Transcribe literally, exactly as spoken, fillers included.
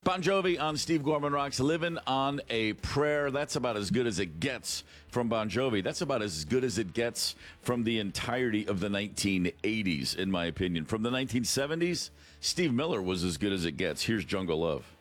Bon Jovi on Steve Gorman Rocks, Living on a Prayer. That's about as good as it gets from Bon Jovi. That's about as good as it gets from the entirety of the nineteen eighties, in my opinion. From the nineteen seventies, Steve Miller was as good as it gets. Here's Jungle Love.